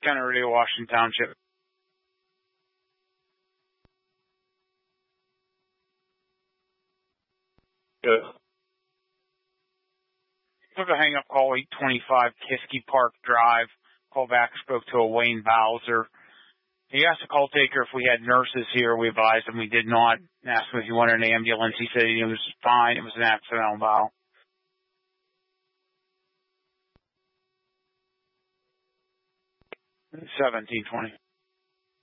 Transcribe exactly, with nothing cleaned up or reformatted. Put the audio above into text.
County Radio, Washington Township. Good. Took a hang-up call, eight twenty-five Kiski Park Drive. Call back, spoke to a Wayne Bowser. He asked the call taker if we had nurses here. We advised him we did not. Asked him if he wanted an ambulance. He said it was fine. It was an accidental bow. seventeen twenty.